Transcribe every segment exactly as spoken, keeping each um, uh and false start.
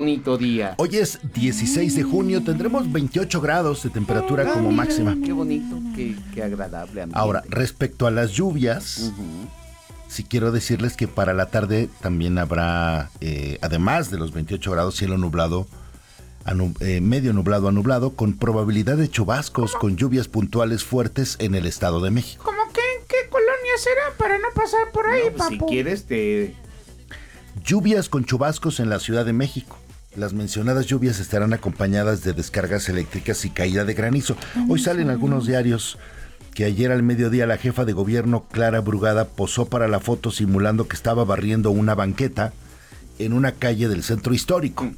bonito día. Hoy es dieciséis de junio, tendremos veintiocho grados de temperatura Ah, como mira, máxima. Qué bonito, qué, qué agradable ambiente. Ahora, respecto a las lluvias, uh-huh. sí quiero decirles que para la tarde también habrá, eh, además de los veintiocho grados, cielo nublado, anu- eh, medio nublado a nublado, con probabilidad de chubascos, con lluvias puntuales fuertes en el Estado de México. ¿Cómo que en qué colonia será para no pasar por ahí, no, pues, papu? Si quieres te... Lluvias con chubascos en la Ciudad de México. Las mencionadas lluvias estarán acompañadas de descargas eléctricas y caída de granizo. Hoy salen algunos diarios que ayer al mediodía la jefa de gobierno, Clara Brugada, posó para la foto simulando que estaba barriendo una banqueta en una calle del centro histórico.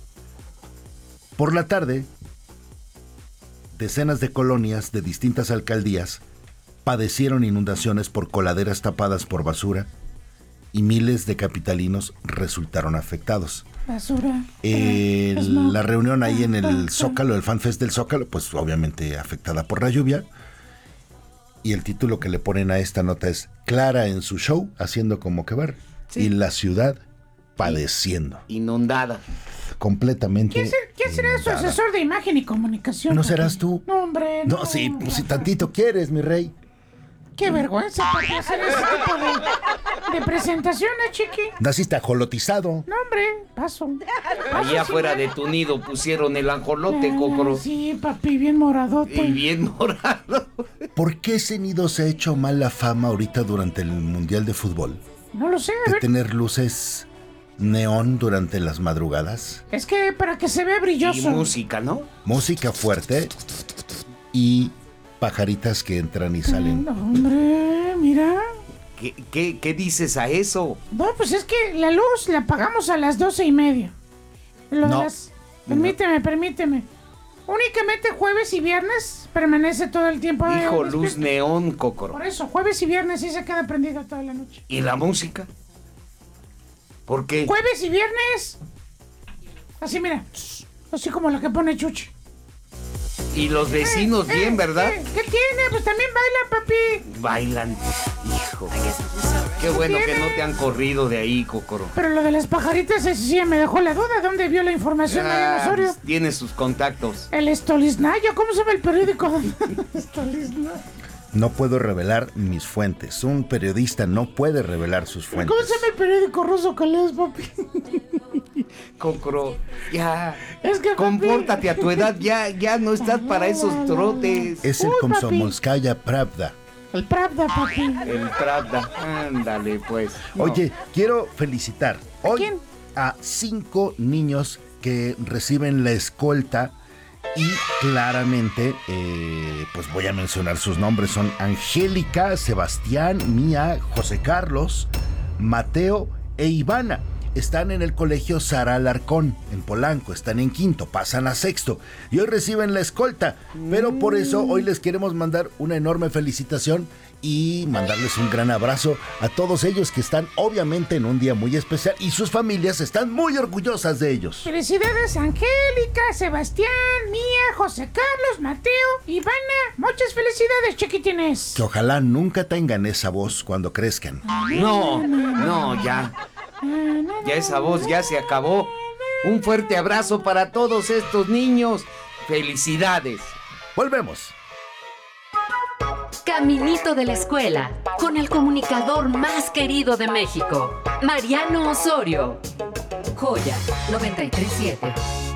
Por la tarde, decenas de colonias de distintas alcaldías padecieron inundaciones por coladeras tapadas por basura y miles de capitalinos resultaron afectados. Basura. Eh, eh, no. La reunión ahí en el Zócalo, el FanFest del Zócalo, pues obviamente afectada por la lluvia. Y el título que le ponen a esta nota es Clara en su show, haciendo como que ver. Sí. Y la ciudad padeciendo. Inundada. Completamente. ¿Quién, ser, ¿quién será su asesor de imagen y comunicación? ¿No serás tú? No, hombre. No, no sí, pues si tantito quieres, mi rey. Qué vergüenza porque hacer ese tipo de, de presentaciones, chiqui. Naciste ajolotizado. No, hombre, paso. paso Allá afuera de tu nido pusieron el ajolote, ah, Cocoro. Sí, papi, bien moradote. Y bien morado. ¿Por qué ese nido se ha hecho mala fama ahorita durante el Mundial de Fútbol? No lo sé, a ¿De ver. tener luces neón durante las madrugadas? Es que para que se vea brilloso. Y música, ¿no? Música fuerte y pajaritas que entran y salen. No, hombre, mira. ¿Qué, qué, ¿Qué dices a eso? No, pues es que la luz la apagamos a las doce y media. Lo no. de las... Permíteme, no. permíteme. Únicamente jueves y viernes permanece todo el tiempo. Hijo, eh, luz neón, Cocoro. Por eso, jueves y viernes sí se queda prendida toda la noche. ¿Y la música? ¿Por qué? Jueves y viernes. Así, mira. Así como la que pone Chuchi. Y los vecinos eh, bien, eh, ¿verdad? Eh, ¿Qué tiene? Pues también bailan, papi. Bailan, hijo. Qué bueno que no te han corrido de ahí, Cocoro. Pero lo de las pajaritas, ese sí me dejó la duda. ¿Dónde vio la información, Mariano ah, Osorio? Tiene sus contactos. El Estoliznayo, ¿cómo se llama el periódico? Estoliznayo. No puedo revelar mis fuentes. Un periodista no puede revelar sus fuentes. ¿Cómo se llama el periódico ruso que lees, papi? Cocoro, ya. Es que, compórtate papi, a tu edad, ya, ya no estás no, para esos trotes. Es el Komsomolskaya Pravda. El Pravda, papi. El Pravda, ándale, pues. No. Oye, quiero felicitar hoy ¿Quién? a cinco niños que reciben la escolta. Y claramente, eh, pues voy a mencionar sus nombres. Son Angélica, Sebastián, Mía, José Carlos, Mateo e Ivana. Están en el colegio Sara Alarcón, en Polanco. Están en quinto, pasan a sexto. Y hoy reciben la escolta. Pero por eso hoy les queremos mandar una enorme felicitación y mandarles un gran abrazo a todos ellos que están obviamente en un día muy especial y sus familias están muy orgullosas de ellos. Felicidades Angélica, Sebastián, Mía, José Carlos, Mateo, Ivana. Muchas felicidades, chiquitines. Que ojalá nunca tengan esa voz cuando crezcan. No, no, ya. Ya esa voz ya se acabó. Un fuerte abrazo para todos estos niños. Felicidades. Volvemos. Caminito de la escuela, con el comunicador más querido de México, Mariano Osorio. Joya noventa y tres punto siete.